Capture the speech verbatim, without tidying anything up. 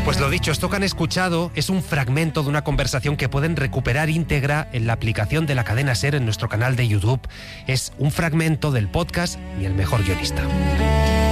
Pues lo dicho, esto que han escuchado es un fragmento de una conversación que pueden recuperar íntegra en la aplicación de la cadena SER en nuestro canal de YouTube. Es un fragmento del podcast Y el mejor guionista.